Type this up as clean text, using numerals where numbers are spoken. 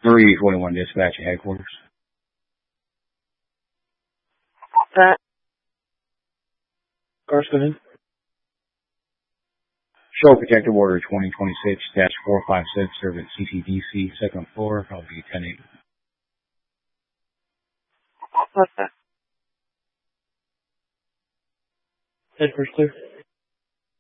321 dispatch at headquarters. That. Cars, go ahead. Show protective order 2026-456, service CCDC, second floor, probably 10-8. What's that? Headquarters clear.